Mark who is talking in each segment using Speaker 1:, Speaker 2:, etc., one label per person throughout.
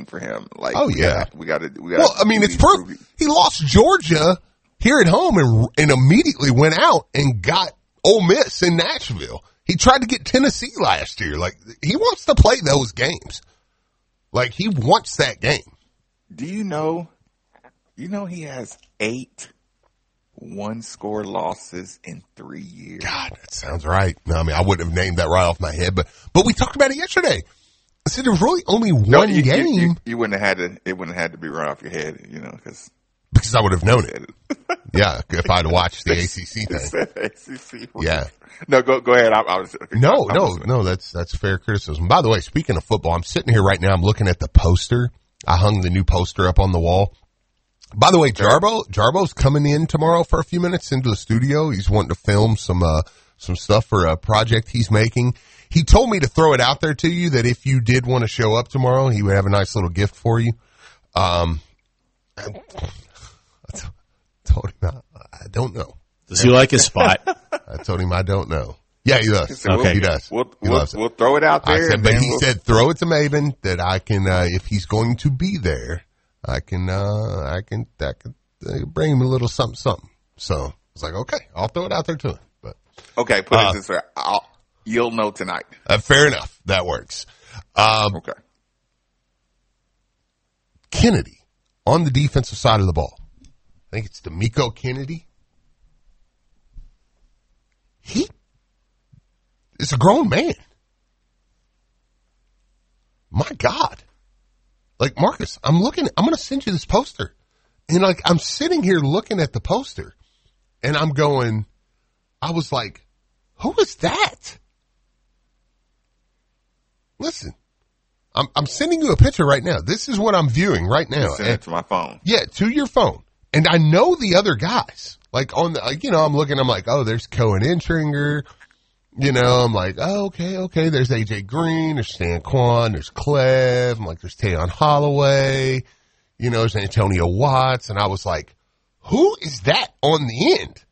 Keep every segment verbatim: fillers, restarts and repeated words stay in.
Speaker 1: think for him. Like,
Speaker 2: oh yeah,
Speaker 1: we got to. We got.
Speaker 2: Well, I mean, it's proof. He lost Georgia here at home and and immediately went out and got Ole Miss in Nashville. He tried to get Tennessee last year. Like, he wants to play those games. Like, he wants that game.
Speaker 1: Do you know? You know he has eight one-score losses in three years.
Speaker 2: God, that sounds right. No, I mean, I wouldn't have named that right off my head, but but we talked about it yesterday. I said there was really only one
Speaker 1: no, you,
Speaker 2: game.
Speaker 1: You, you, you wouldn't have had to. It wouldn't have had to be right off your head, you know, because
Speaker 2: because I would have known it. Yeah, if I'd watched the A C C thing.
Speaker 1: A C C.
Speaker 2: Yeah.
Speaker 1: No, go go ahead. I, I was,
Speaker 2: no,
Speaker 1: I, I
Speaker 2: no,
Speaker 1: was,
Speaker 2: no. That's that's fair criticism. By the way, speaking of football, I'm sitting here right now. I'm looking at the poster. I hung the new poster up on the wall. By the way, Jarbo, Jarbo's coming in tomorrow for a few minutes into the studio. He's wanting to film some, uh, some stuff for a project he's making. He told me to throw it out there to you that if you did want to show up tomorrow, he would have a nice little gift for you. Um, I, I told him I, I don't know.
Speaker 3: Does he like his spot?
Speaker 2: I told him I don't know. Yeah, he does.
Speaker 3: Okay.
Speaker 2: He does.
Speaker 1: We'll,
Speaker 2: he
Speaker 1: we'll,
Speaker 2: loves it.
Speaker 1: We'll throw it out there.
Speaker 2: I said, but he
Speaker 1: we'll,
Speaker 2: said, throw it to Maven that I can, uh, if he's going to be there, I can, uh, I can, I can uh, bring him a little something, something. So I was like, okay, I'll throw it out there to him. But
Speaker 1: okay, put
Speaker 2: uh,
Speaker 1: it this way, I'll, you'll know tonight.
Speaker 2: Uh, fair enough, that works. Um,
Speaker 1: okay.
Speaker 2: Kennedy on the defensive side of the ball. I think it's D'Amico Kennedy. He is a grown man. My God. Like, Marcus, I'm looking, I'm going to send you this poster. And like, I'm sitting here looking at the poster and I'm going, I was like, who is that? Listen, I'm, I'm sending you a picture right now. This is what I'm viewing right now.
Speaker 1: Send it to my phone.
Speaker 2: Yeah, to your phone. And I know the other guys. Like on the, you know, I'm looking, I'm like, oh, there's Cohen Intringer. You know, I'm like, oh, okay, okay. There's A J Green, there's Stan Kwan, there's Clev. I'm like, there's Tayon Holloway. You know, there's Antonio Watts. And I was like, who is that on the end?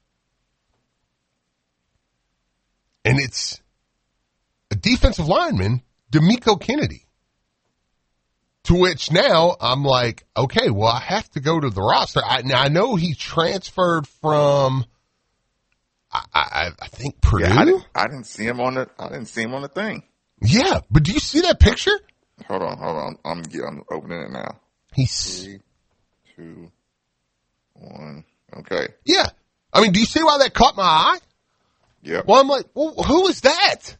Speaker 2: And it's a defensive lineman, D'Amico Kennedy. To which now I'm like, okay, well, I have to go to the roster. I, now I know he transferred from, I, I, I think Purdue.
Speaker 1: Yeah, I didn't, I didn't see him on the. I didn't see him on the thing.
Speaker 2: Yeah, but do you see that picture?
Speaker 1: Hold on, hold on. I'm I'm opening it now.
Speaker 2: He's
Speaker 1: three, two, one. Okay.
Speaker 2: Yeah, I mean, do you see why that caught my eye?
Speaker 1: Yeah.
Speaker 2: Well, I'm like, well, who is that?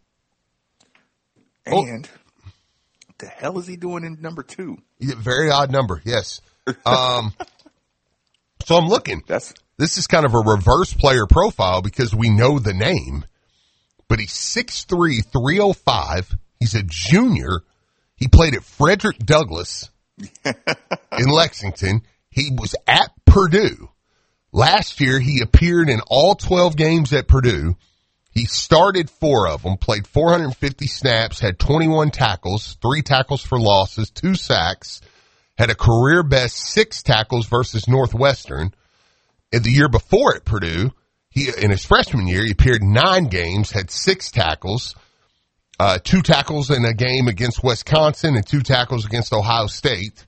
Speaker 1: And oh. What the hell is he doing in number two?
Speaker 2: Yeah, very odd number. Yes. Um. so I'm looking.
Speaker 1: That's.
Speaker 2: This is kind of a reverse player profile because we know the name, but he's six three, three oh five. He's a junior. He played at Frederick Douglass in Lexington. He was at Purdue. Last year, he appeared in all twelve games at Purdue. He started four of them, played four hundred fifty snaps, had twenty-one tackles, three tackles for losses, two sacks, had a career best six tackles versus Northwestern. In the year before at Purdue, he in his freshman year, he appeared nine games, had six tackles, uh, two tackles in a game against Wisconsin and two tackles against Ohio State.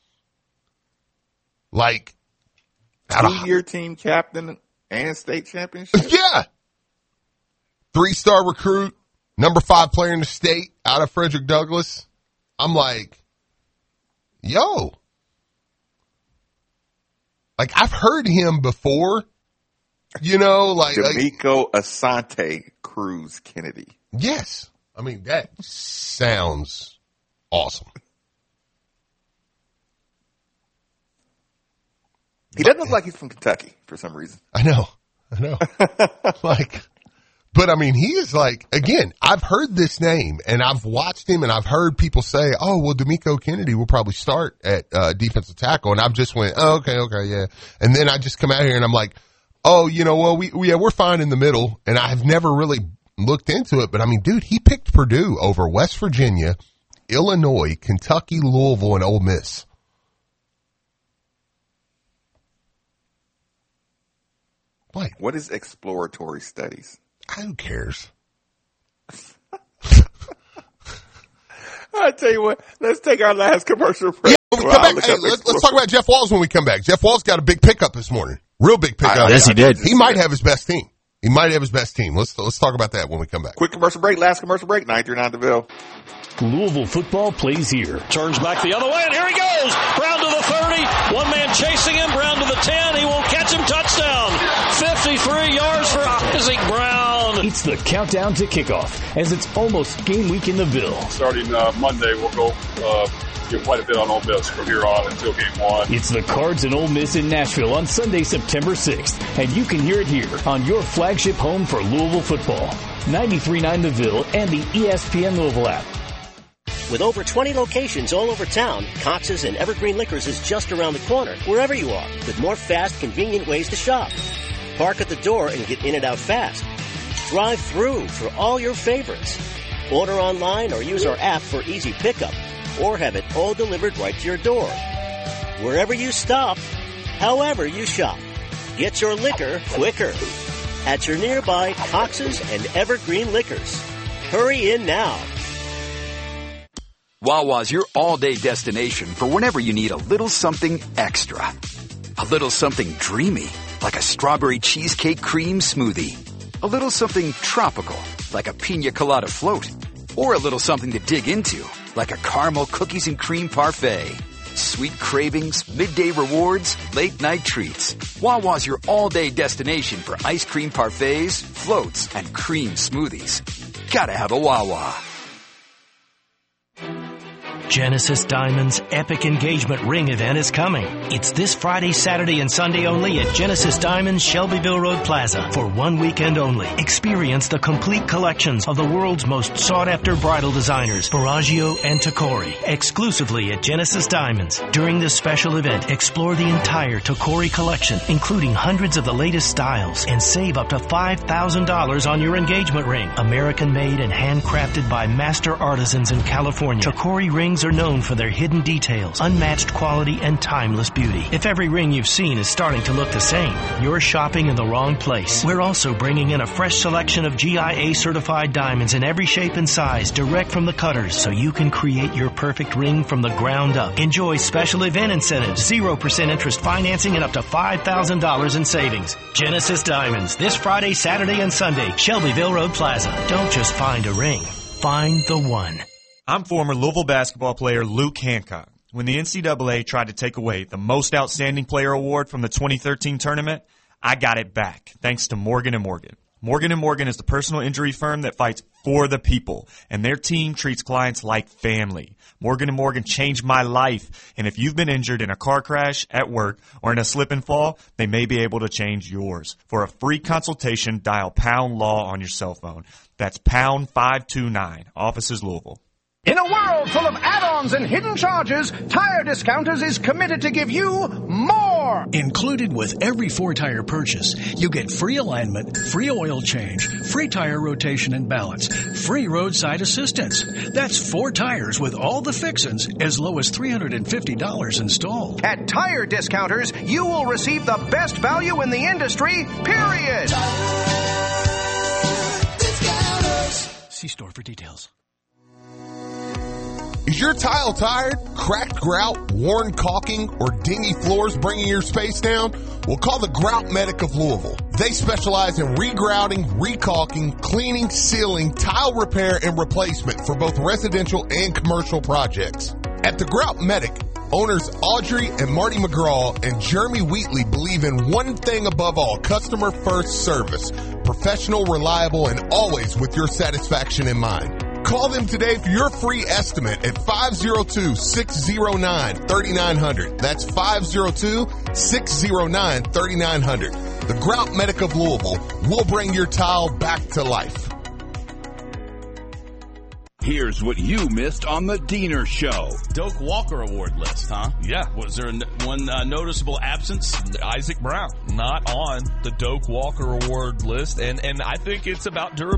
Speaker 2: Like,
Speaker 1: two-year team captain and state championship.
Speaker 2: Yeah, three-star recruit, number five player in the state out of Frederick Douglass. I'm like, yo. Like, I've heard him before, you know, like.
Speaker 1: D'Amico
Speaker 2: like,
Speaker 1: Asante Cruz Kennedy.
Speaker 2: Yes. I mean, that sounds awesome.
Speaker 1: He doesn't look like he's from Kentucky for some reason.
Speaker 2: I know. I know. like, but I mean, he is like, again, I've heard this name and I've watched him and I've heard people say, oh, well, D'Amico Kennedy will probably start at uh, defensive tackle. And I've just went, oh, okay, okay, yeah. And then I just come out here and I'm like, oh, you know, well, we, we yeah, we're fine in the middle. And I've never really looked into it. But I mean, dude, he picked Purdue over West Virginia, Illinois, Kentucky, Louisville, and Ole Miss. Like,
Speaker 1: what is exploratory studies?
Speaker 2: Who cares?
Speaker 1: I tell you what, let's take our last commercial break.
Speaker 2: Yeah, when we come back, hey, let's, let's talk about Jeff Walls when we come back. Jeff Walls got a big pickup this morning. Real big pickup.
Speaker 3: I, yes, he did.
Speaker 2: He might have his best team. He might have his best team. Let's let's talk about that when we come back.
Speaker 1: Quick commercial break. Last commercial break. nine three nine DeVille.
Speaker 4: Louisville football plays here. Turns back the other way, and here he goes. Brown to the thirty. One man chasing him. Brown to the ten. He won't catch him. Touchdown. fifty-three yards for Isaac Brown. It's the countdown to kickoff as it's almost game week in the Ville.
Speaker 5: Starting uh, Monday, we'll go uh, get quite a bit on Ole Miss from here on until game one.
Speaker 4: It's the Cards and Ole Miss in Nashville on Sunday, September sixth. And you can hear it here on your flagship home for Louisville football. ninety-three point nine The Ville and the E S P N Louisville app.
Speaker 6: With over twenty locations all over town, Cox's and Evergreen Liquors is just around the corner, wherever you are, with more fast, convenient ways to shop. Park at the door and get in and out fast. Drive through for all your favorites. Order online or use our app for easy pickup, or have it all delivered right to your door. Wherever you stop, however you shop, get your liquor quicker. At your nearby Cox's and Evergreen Liquors. Hurry in now.
Speaker 7: Wawa's your all-day destination for whenever you need a little something extra. A little something dreamy, like a strawberry cheesecake cream smoothie. A little something tropical, like a pina colada float. Or a little something to dig into, like a caramel cookies and cream parfait. Sweet cravings, midday rewards, late-night treats. Wawa's your all-day destination for ice cream parfaits, floats, and cream smoothies. Gotta have a Wawa.
Speaker 8: Genesis Diamonds' epic engagement ring event is coming. It's this Friday, Saturday, and Sunday only at Genesis Diamonds, Shelbyville Road Plaza. For one weekend only, experience the complete collections of the world's most sought-after bridal designers, Baraggio and Tacori, exclusively at Genesis Diamonds. During this special event, explore the entire Tacori collection, including hundreds of the latest styles, and save up to five thousand dollars on your engagement ring. American-made and handcrafted by master artisans in California, Tacori rings are known for their hidden details, unmatched quality, and timeless beauty. If every ring you've seen is starting to look the same, you're shopping in the wrong place. We're also bringing in a fresh selection of G I A certified diamonds in every shape and size, direct from the cutters, so you can create your perfect ring from the ground up. Enjoy special event incentives, zero percent interest financing, and up to five thousand dollars in savings. Genesis Diamonds, this Friday, Saturday, and Sunday, Shelbyville Road Plaza. Don't just find a ring, find the one.
Speaker 9: I'm former Louisville basketball player Luke Hancock. When the N C double A tried to take away the Most Outstanding Player award from the twenty thirteen tournament, I got it back, thanks to Morgan and Morgan. Morgan and Morgan is the personal injury firm that fights for the people, and their team treats clients like family. Morgan and Morgan changed my life, and if you've been injured in a car crash, at work, or in a slip and fall, they may be able to change yours. For a free consultation, dial pound law on your cell phone. That's pound five two nine, Offices Louisville.
Speaker 10: In a world full of add-ons and hidden charges, Tire Discounters is committed to give you more.
Speaker 11: Included with every four-tire purchase, you get free alignment, free oil change, free tire rotation and balance, free roadside assistance. That's four tires with all the fixins as low as three hundred fifty dollars installed.
Speaker 10: At Tire Discounters, you will receive the best value in the industry, period.
Speaker 11: See store for details.
Speaker 2: Is your tile tired, cracked grout, worn caulking, or dingy floors bringing your space down? Well, call the Grout Medic of Louisville. They specialize in regrouting, recaulking, cleaning, sealing, tile repair, and replacement for both residential and commercial projects. At the Grout Medic, owners Audrey and Marty McGraw and Jeremy Wheatley believe in one thing above all: customer first service. Professional, reliable, and always with your satisfaction in mind. Call them today for your free estimate at five oh two, six oh nine, three nine zero zero. That's five oh two, six oh nine, three nine zero zero. The Grout Medic of Louisville will bring your tile back to life.
Speaker 12: Here's what you missed on the Diener Show.
Speaker 13: Doak Walker Award list, huh?
Speaker 14: Yeah.
Speaker 13: Was there one uh, noticeable absence?
Speaker 14: Isaac Brown, not on the Doak Walker Award list. And, and I think it's about durability.